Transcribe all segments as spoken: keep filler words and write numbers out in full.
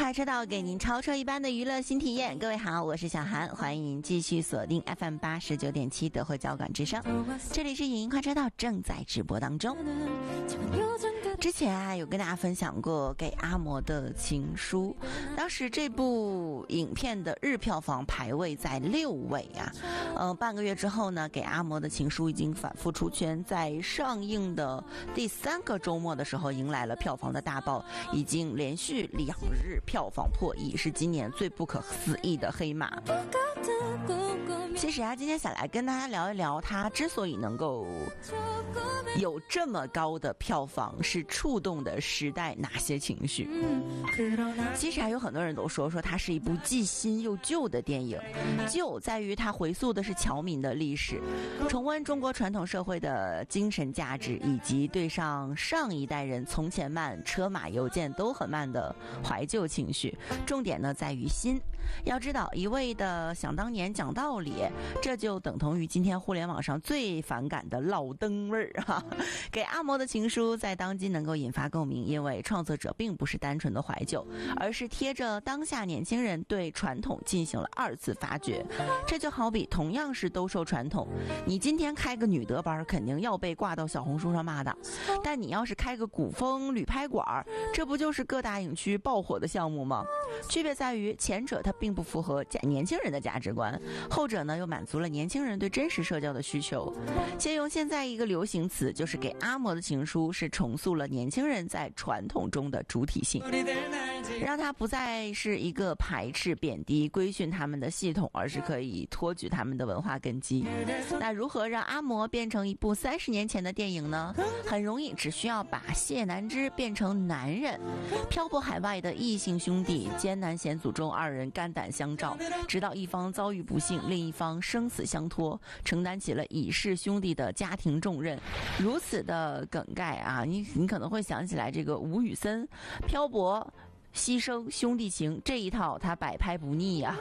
快车道给您超车一般的娱乐新体验。各位好，我是小韩，欢迎继续锁定 F M 八十九点七德惠交管之声，这里是影音快车道正在直播当中。之前啊有跟大家分享过给阿嬷的情书，当时这部影片的日票房排位在六位啊，呃，半个月之后呢，给阿嬷的情书已经反复出圈，在上映的第三个周末的时候迎来了票房的大爆，已经连续两日票房破亿，是今年最不可思议的黑马。其实啊，今天想来跟大家聊一聊，它之所以能够有这么高的票房，是触动的时代哪些情绪？其实还有很多人都说说它是一部既新又旧的电影。旧在于它回溯的是侨民的历史，重温中国传统社会的精神价值，以及对上上一代人从前慢、车马邮件都很慢的怀旧情绪。重点呢在于新。要知道，一味的想当年讲道理，这就等同于今天互联网上最反感的老灯味儿哈。给阿嬷的情书在当今能够引发共鸣，因为创作者并不是单纯的怀旧，而是贴着当下年轻人对传统进行了二次发掘。这就好比同样是兜售传统，你今天开个女德班肯定要被挂到小红书上骂的，但你要是开个古风旅拍馆，这不就是各大影区爆火的项目吗？区别在于前者它并不符合年轻人的价值观，后者呢又满足了年轻人对真实社交的需求。借用现在一个流行词，就是给阿嬷的情书是重塑了年轻人在传统中的主体性，让它不再是一个排斥贬低规训他们的系统，而是可以托举他们的文化根基。那如何让阿嬷变成一部三十年前的电影呢？很容易，只需要把谢南之变成男人，漂泊海外的异性兄弟艰难险阻中，二人肝胆相照，直到一方遭遇不幸，另一方生死相托，承担起了已逝兄弟的家庭重任。如此的梗概啊，你你可能会想起来这个吴宇森漂泊牺牲兄弟情这一套，他摆拍不腻啊。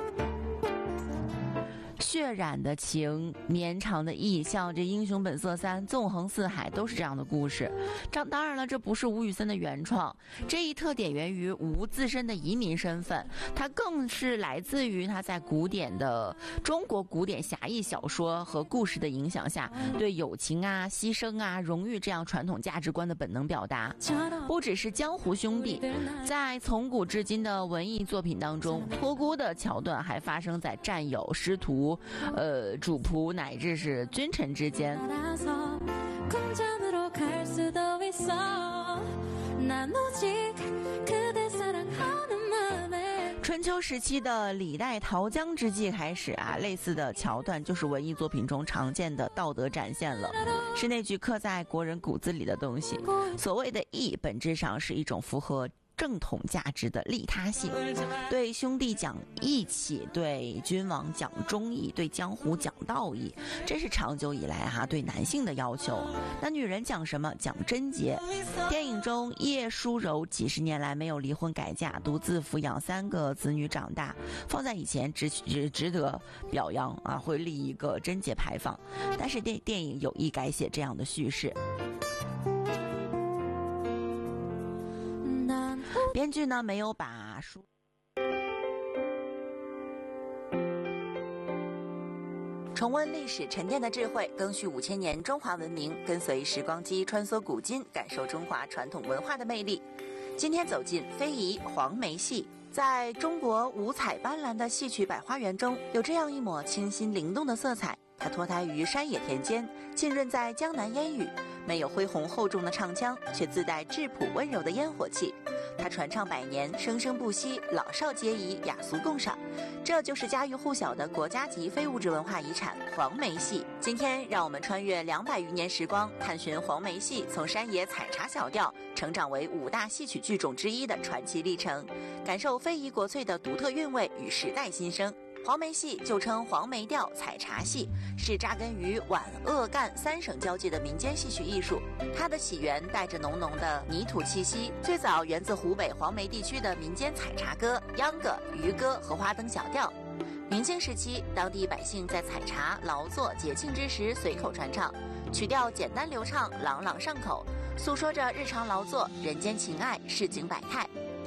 血染的情，绵长的意，像这《英雄本色三》《纵横四海》都是这样的故事。当当然了，这不是吴宇森的原创，这一特点源于吴自身的移民身份，它更是来自于他在古典的中国古典侠义小说和故事的影响下，对友情啊、牺牲啊、荣誉这样传统价值观的本能表达。不只是江湖兄弟，在从古至今的文艺作品当中，托孤的桥段还发生在战友、师徒、呃主仆乃至是君臣之间。春秋时期的李代桃僵之际开始啊，类似的桥段就是文艺作品中常见的道德展现了，是那句刻在国人骨子里的东西。所谓的义，本质上是一种符合正统价值的利他性，对兄弟讲义气，对君王讲忠义，对江湖讲道义，这是长久以来哈、啊、对男性的要求。那女人讲什么？讲贞洁。电影中叶舒柔几十年来没有离婚改嫁，独自抚养三个子女长大，放在以前值值值得表扬啊，会立一个贞洁牌坊。但是电电影有意改写这样的叙事。编剧呢没有把书重温历史沉淀的智慧，更续五千年中华文明，跟随时光机穿梭古今，感受中华传统文化的魅力。今天走进非遗黄梅戏。在中国五彩斑斓的戏曲百花园中，有这样一抹清新灵动的色彩，它脱胎于山野田间，浸润在江南烟雨，没有恢宏厚重的唱腔，却自带质朴温柔的烟火气。它传唱百年，生生不息，老少皆宜，雅俗共赏。这就是家喻户晓的国家级非物质文化遗产黄梅戏。今天让我们穿越两百余年时光，探寻黄梅戏从山野采茶小调成长为五大戏曲剧种之一的传奇历程，感受非遗国粹的独特韵味与时代新生。黄梅戏就称黄梅调采茶戏，是扎根于皖鄂赣三省交界的民间戏曲艺术。它的起源带着浓浓的泥土气息，最早源自湖北黄梅地区的民间采茶歌、秧歌、渔歌和花灯小调。明清时期，当地百姓在采茶、劳作、节庆之时随口传唱，曲调简单流畅，朗朗上口，诉说着日常劳作、人间情爱、市井百态。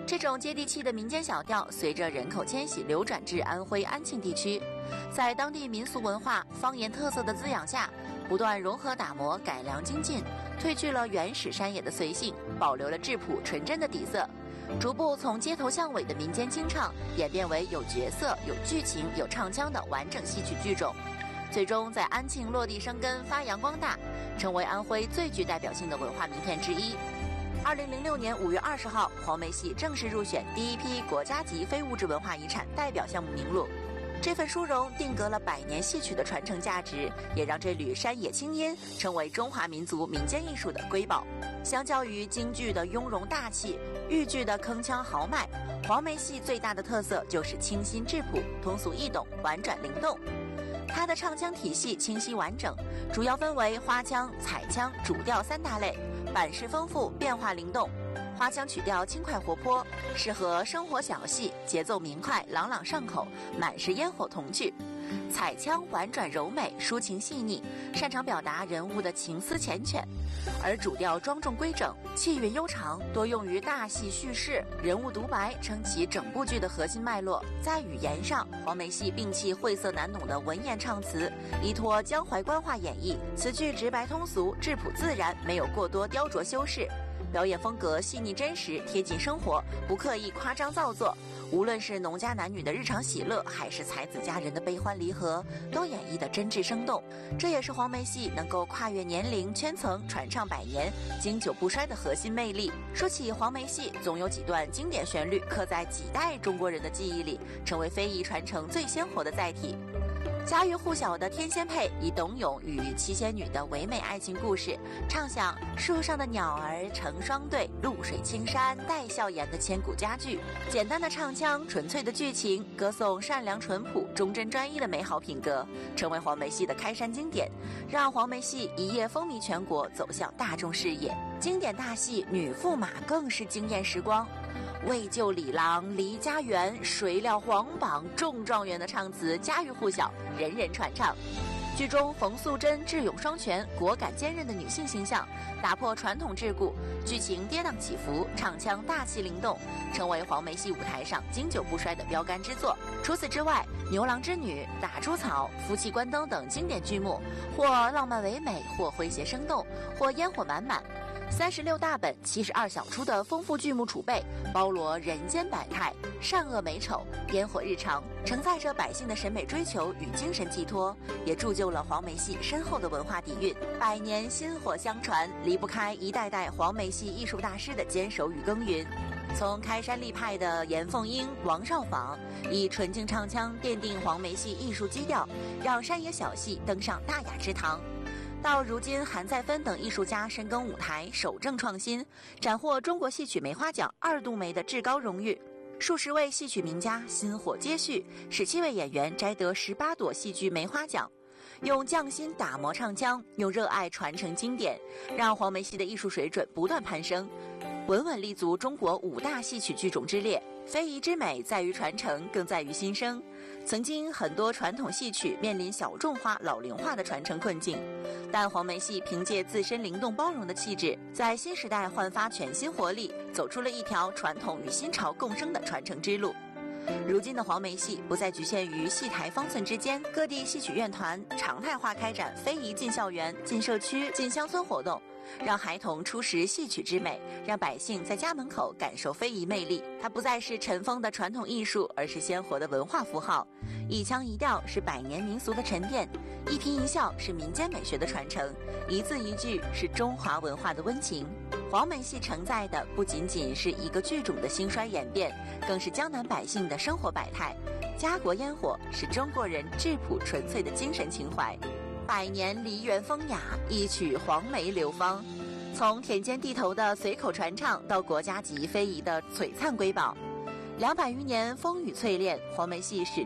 这种接地气的民间小调，随着人口迁徙流转至安徽安庆地区，在当地民俗文化、方言特色的滋养下，不断融合打磨、改良精进，褪去了原始山野的随性，保留了质朴纯真的底色，逐步从街头巷尾的民间清唱，演变为有角色、有剧情、有唱腔的完整戏曲剧种，最终在安庆落地生根、发扬光大，成为安徽最具代表性的文化名片之一。二零零六年五月二十号，黄梅戏正式入选第一批国家级非物质文化遗产代表项目名录。这份殊荣定格了百年戏曲的传承价值，也让这缕山野清音成为中华民族民间艺术的瑰宝。相较于京剧的雍容大气、豫剧的铿锵豪迈，黄梅戏最大的特色就是清新质朴、通俗易懂、婉转灵动。它的唱腔体系清晰完整，主要分为花腔、彩腔、主调三大类，版式丰富，变化灵动。花腔曲调轻快活泼，适合生活小戏，节奏明快，朗朗上口，满是烟火童趣。彩腔婉转柔美，抒情细腻，擅长表达人物的情思缱绻；而主调庄重规整，气韵悠长，多用于大戏叙事，人物独白撑起整部剧的核心脉络。在语言上，黄梅戏摒弃晦涩难懂的文言唱词，依托江淮官话演绎，词句直白通俗，质朴自然，没有过多雕琢修饰。表演风格细腻真实，贴近生活，不刻意夸张造作。无论是农家男女的日常喜乐，还是才子佳人的悲欢离合，都演绎得真挚生动。这也是黄梅戏能够跨越年龄圈层，传唱百年，经久不衰的核心魅力。说起黄梅戏，总有几段经典旋律刻在几代中国人的记忆里，成为非遗传承最鲜活的载体。家喻户晓的《天仙配》以董永与七仙女的唯美爱情故事，唱响树上的鸟儿成双对，露水青山带笑颜的千古佳句。简单的唱腔，纯粹的剧情，歌颂善良淳朴、忠贞专一的美好品格，成为黄梅戏的开山经典，让黄梅戏一夜风靡全国，走向大众视野。经典大戏《女驸马》更是惊艳时光。为救李郎离家园，谁料皇榜中状元的唱词家喻户晓，人人传唱。剧中冯素贞智勇双全、果敢坚韧的女性形象，打破传统桎梏，剧情跌宕起伏，唱腔大气灵动，成为黄梅戏舞台上经久不衰的标杆之作。除此之外，《牛郎织女》、《打猪草》、《夫妻关灯》等经典剧目，或浪漫唯美，或诙谐生动，或烟火满满。三十六大本、七十二小出的丰富剧目储备，包罗人间百态、善恶美丑、烟火日常，承载着百姓的审美追求与精神寄托，也铸就了黄梅戏深厚的文化底蕴。百年薪火相传，离不开一代代黄梅戏艺术大师的坚守与耕耘。从开山立派的严凤英、王少舫，以纯净唱腔奠定黄梅戏艺术基调，让山野小戏登上大雅之堂。到如今，韩再芬等艺术家深耕舞台，守正创新，斩获中国戏曲梅花奖二度梅的至高荣誉。数十位戏曲名家薪火接续，十七位演员摘得十八朵戏剧梅花奖。用匠心打磨唱腔，用热爱传承经典，让黄梅戏的艺术水准不断攀升，稳稳立足中国五大戏曲剧种之列。非遗之美在于传承，更在于新生。曾经很多传统戏曲面临小众化、老龄化的传承困境，但黄梅戏凭借自身灵动包容的气质，在新时代焕发全新活力，走出了一条传统与新潮共生的传承之路。如今的黄梅戏不再局限于戏台方寸之间，各地戏曲院团常态化开展非遗进校园、进社区、进乡村活动，让孩童初识戏曲之美，让百姓在家门口感受非遗魅力。它不再是尘封的传统艺术，而是鲜活的文化符号。一腔一调是百年民俗的沉淀，一颦一笑是民间美学的传承，一字一句是中华文化的温情。黄梅戏承载的不仅仅是一个剧种的兴衰演变，更是江南百姓的生活百态。家国烟火是中国人质朴纯粹的精神情怀。百年梨园风雅，一曲黄梅流芳。从田间地头的随口传唱，到国家级非遗的璀璨瑰宝，两百余年风雨淬炼，黄梅戏始